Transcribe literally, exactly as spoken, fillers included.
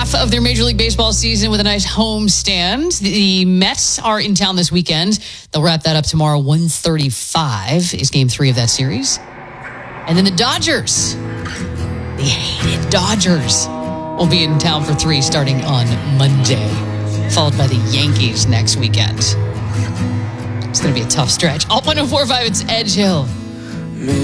half of their Major League Baseball season with a nice home stand. The Mets are in town this weekend. They'll wrap that up tomorrow. one thirty-five is game three of that series. And then the Dodgers, the hated Dodgers, will be in town for three starting on Monday, followed by the Yankees next weekend. It's going to be a tough stretch. Alt one oh four point five, it's Edge Hill.